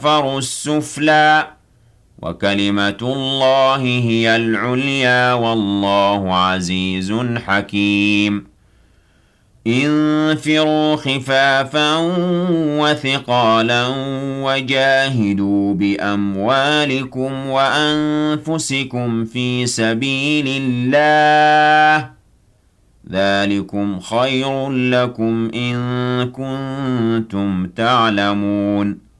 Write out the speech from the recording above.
كفروا السفلى وكلمة الله هي العليا والله عزيز حكيم انفروا خفافا وثقالا وجاهدوا بأموالكم وأنفسكم في سبيل الله ذلكم خير لكم إن كنتم تعلمون